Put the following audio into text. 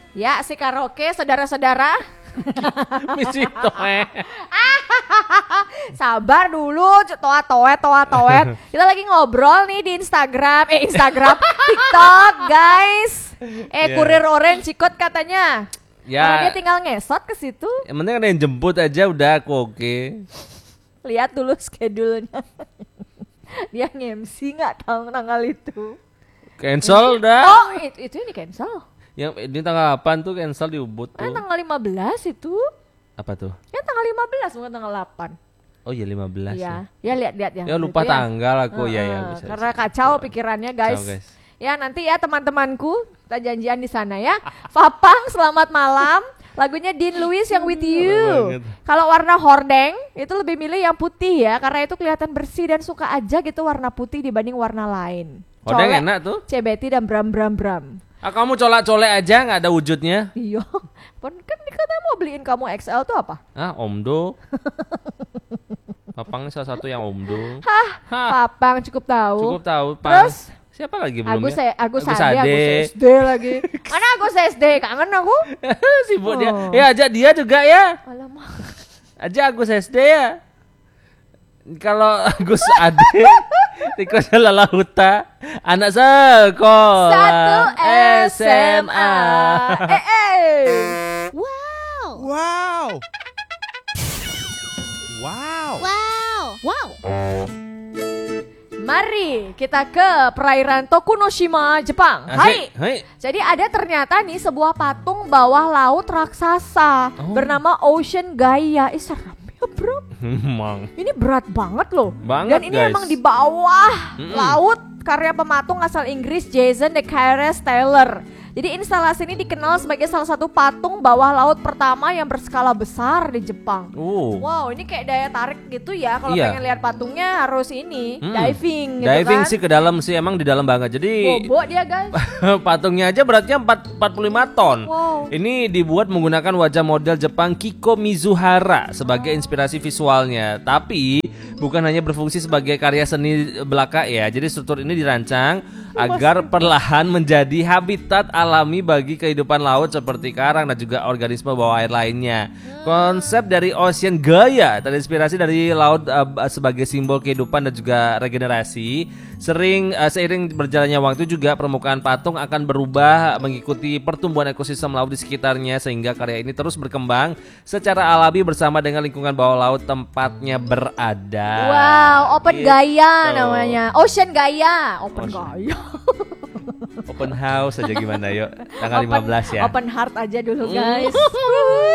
Ya, si karaoke saudara-saudara. Misi toe. Sabar dulu, toa-toet. Kita lagi ngobrol nih di Instagram, TikTok, guys. Yeah. Kurir orange Cikot katanya. Karena dia Ya, tinggal ngesot ke situ. yang penting ada yang jemput aja udah aku oke. Lihat dulu schedule-nya. Dia nge-MC nggak tanggal itu. Cancel udah. Oh, itu ini cancel. Yang ini tanggal 8 tuh cancel di Ubud tuh. Tanggal 15 itu. Apa tuh? Ya tanggal 15 bukan tanggal 8. Oh iya 15 ya. Ya lihat ya. Ya lupa Itu ya. tanggal aku ya bisa. Karena kacau pikirannya guys. Kacau, guys. Ya nanti ya teman-temanku kita janjian di sana ya. Fapang selamat malam. Lagunya Dean Lewis yang With You. Kalau warna hordeng itu lebih milih yang putih ya, karena itu kelihatan bersih dan suka aja gitu warna putih dibanding warna lain. Hordeng Colek, enak tuh. CBT dan bram. Ah kamu colak-colek aja nggak ada wujudnya? Iya. Kan dikata mau beliin kamu XL tuh apa? Ah Omdo. Papang salah satu yang Omdo. Hah. Papang cukup tahu. Cukup tahu. Terus siapa lagi belum Agus Ade. SD lagi. Mana Agus SD? Kangen aku. Sibuk dia. Ya ajak dia juga ya. Alamak. Ajak Agus SD ya. Kalau Agus Ade tikusnya Lalahuta anak sekolah Satu SMA. Wow. Mari kita ke perairan Tokunoshima, Jepang. Hai. Jadi ada ternyata nih sebuah patung bawah laut raksasa bernama Ocean Gaia. Serem ya bro. Ini berat banget loh. Dan ini guys. emang di bawah laut, karya pematung asal Inggris Jason de Caires Taylor. Jadi instalasi ini dikenal sebagai salah satu patung bawah laut pertama yang berskala besar di Jepang. Wow, ini kayak daya tarik gitu ya. Kalau Iya. pengen lihat patungnya harus ini diving gitu Diving kan. sih ke dalam sih, emang di dalam banget. Jadi Bobo dia guys. patungnya aja beratnya 45 ton. Wow. Ini dibuat menggunakan wajah model Jepang Kiko Mizuhara sebagai inspirasi visualnya. Tapi bukan hanya berfungsi sebagai karya seni belaka ya. Jadi struktur ini dirancang agar perlahan menjadi habitat alami bagi kehidupan laut seperti karang dan juga organisme bawah air lainnya. Konsep dari Ocean Gaia terinspirasi dari laut sebagai simbol kehidupan dan juga regenerasi. Seiring berjalannya waktu juga permukaan patung akan berubah mengikuti pertumbuhan ekosistem laut di sekitarnya, sehingga karya ini terus berkembang secara alami bersama dengan lingkungan bawah laut tempatnya berada. Wow, Open Gitu. Gaia namanya. Ocean Gaia. Open Gaia. Open house aja gimana yuk. Tanggal 15 ya. Open heart aja dulu guys.